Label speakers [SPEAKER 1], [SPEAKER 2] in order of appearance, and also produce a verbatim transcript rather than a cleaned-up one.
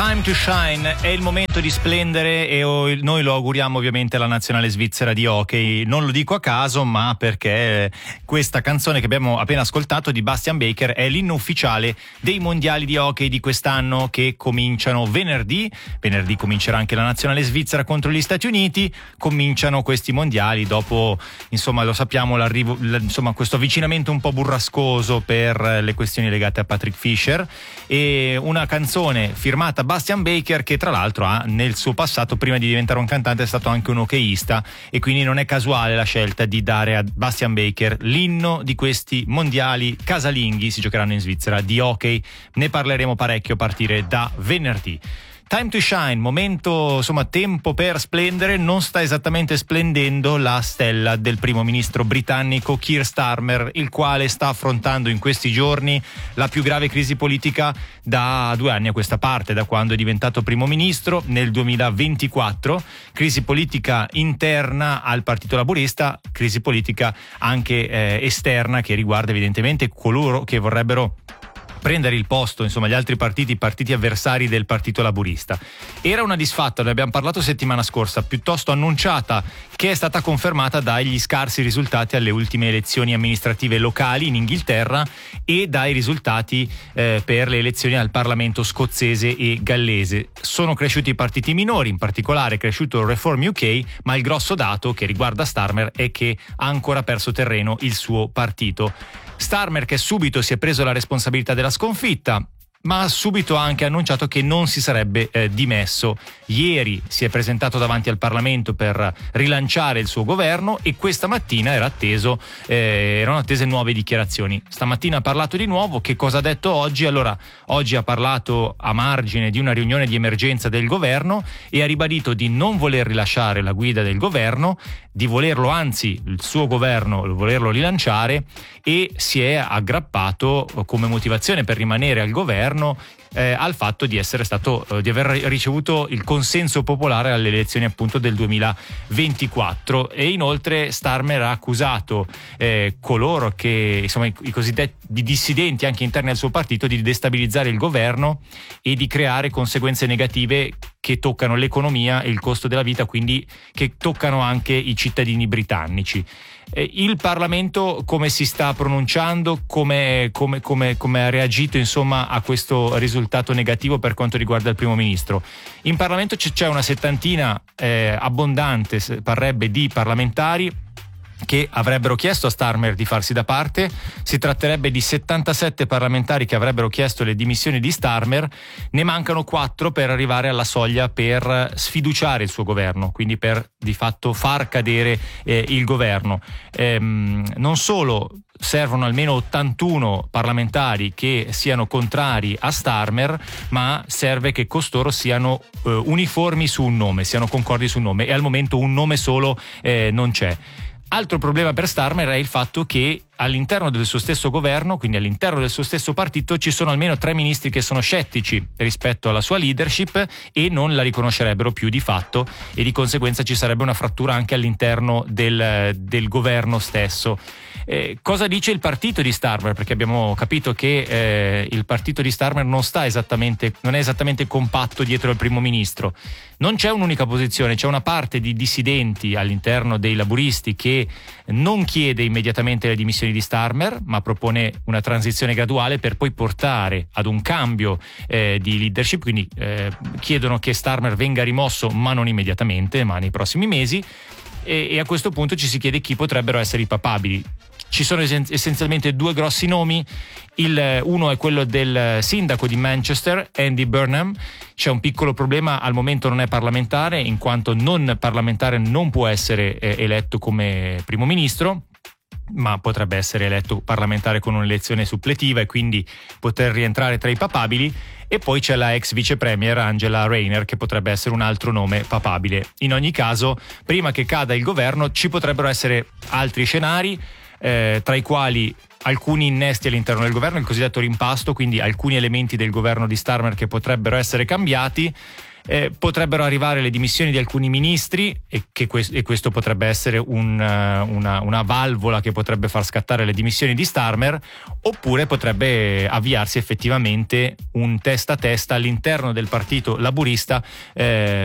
[SPEAKER 1] Time to shine, è il momento di splendere e noi lo auguriamo ovviamente alla nazionale svizzera di hockey. Non lo dico a caso, ma perché questa canzone che abbiamo appena ascoltato di Bastian Baker è l'inno ufficiale dei mondiali di hockey di quest'anno, che cominciano venerdì. Venerdì comincerà anche la nazionale svizzera contro gli Stati Uniti. Cominciano questi mondiali dopo, insomma, lo sappiamo, l'arrivo, insomma, questo avvicinamento un po' burrascoso per le questioni legate a Patrick Fisher, e una canzone firmata Bastian Baker, che tra l'altro ha nel suo passato, prima di diventare un cantante, è stato anche un hockeyista, e quindi non è casuale la scelta di dare a Bastian Baker l'inno di questi mondiali casalinghi. Si giocheranno in Svizzera di hockey, ne parleremo parecchio a partire da venerdì. Time to shine, momento, insomma, tempo per splendere. Non sta esattamente splendendo la stella del primo ministro britannico Keir Starmer, il quale sta affrontando in questi giorni la più grave crisi politica da due anni a questa parte, da quando è diventato primo ministro nel duemilaventiquattro. Crisi politica interna al Partito Laburista, crisi politica anche eh, esterna, che riguarda evidentemente coloro che vorrebbero prendere il posto, insomma, gli altri partiti, partiti avversari del Partito Laburista. Era una disfatta, ne abbiamo parlato settimana scorsa, piuttosto annunciata, che è stata confermata dagli scarsi risultati alle ultime elezioni amministrative locali in Inghilterra e dai risultati eh, per le elezioni al Parlamento scozzese e gallese. Sono cresciuti i partiti minori, in particolare è cresciuto il Reform U K, ma il grosso dato che riguarda Starmer è che ha ancora perso terreno il suo partito. Starmer, che subito si è preso la responsabilità della sconfitta, ma ha subito anche annunciato che non si sarebbe eh, dimesso. Ieri si è presentato davanti al Parlamento per rilanciare il suo governo, e questa mattina era atteso, eh, erano attese nuove dichiarazioni. Stamattina ha parlato di nuovo. Che cosa ha detto oggi? Allora, oggi ha parlato a margine di una riunione di emergenza del governo e ha ribadito di non voler rilasciare la guida del governo, di volerlo, anzi il suo governo, volerlo rilanciare, e si è aggrappato come motivazione per rimanere al governo Eh, al fatto di essere stato eh, di aver ricevuto il consenso popolare alle elezioni appunto del duemilaventiquattro. E inoltre Starmer ha accusato eh, coloro che, insomma, i, i cosiddetti dissidenti anche interni al suo partito, di destabilizzare il governo e di creare conseguenze negative che toccano l'economia e il costo della vita, quindi che toccano anche i cittadini britannici. Eh, il Parlamento come si sta pronunciando, come, come, come, come ha reagito, insomma, a questo risultato negativo per quanto riguarda il primo ministro? In Parlamento c- c'è una settantina eh, abbondante, parrebbe, di parlamentari che avrebbero chiesto a Starmer di farsi da parte. Si tratterebbe di settantasette parlamentari che avrebbero chiesto le dimissioni di Starmer. Ne mancano quattro per arrivare alla soglia per sfiduciare il suo governo, quindi per di fatto far cadere eh, il governo. Ehm, non solo servono almeno ottantuno parlamentari che siano contrari a Starmer, ma serve che costoro siano eh, uniformi su un nome, siano concordi su un nome, e al momento un nome solo eh, non c'è. Altro problema per Starmer è il fatto che all'interno del suo stesso governo, quindi all'interno del suo stesso partito, ci sono almeno tre ministri che sono scettici rispetto alla sua leadership e non la riconoscerebbero più di fatto, e di conseguenza ci sarebbe una frattura anche all'interno del, del governo stesso. Eh, cosa dice il partito di Starmer? Perché abbiamo capito che eh, il partito di Starmer non sta esattamente, non è esattamente compatto dietro il primo ministro. Non c'è un'unica posizione, c'è una parte di dissidenti all'interno dei laburisti che non chiede immediatamente le dimissioni di Starmer, ma propone una transizione graduale per poi portare ad un cambio eh, di leadership, quindi eh, chiedono che Starmer venga rimosso, ma non immediatamente, ma nei prossimi mesi, e, e a questo punto ci si chiede chi potrebbero essere i papabili. Ci sono essenzialmente due grossi nomi. Il, uno è quello del sindaco di Manchester, Andy Burnham. C'è un piccolo problema: al momento non è parlamentare, in quanto non parlamentare non può essere eh, eletto come primo ministro, ma potrebbe essere eletto parlamentare con un'elezione suppletiva e quindi poter rientrare tra i papabili. E poi c'è la ex vice premier Angela Rayner, che potrebbe essere un altro nome papabile. In ogni caso, prima che cada il governo ci potrebbero essere altri scenari, eh, tra i quali alcuni innesti all'interno del governo, il cosiddetto rimpasto, quindi alcuni elementi del governo di Starmer che potrebbero essere cambiati. eh, potrebbero arrivare le dimissioni di alcuni ministri e, che que- e questo potrebbe essere un, uh, una, una valvola che potrebbe far scattare le dimissioni di Starmer, oppure potrebbe avviarsi effettivamente un testa a testa all'interno del partito laburista, eh,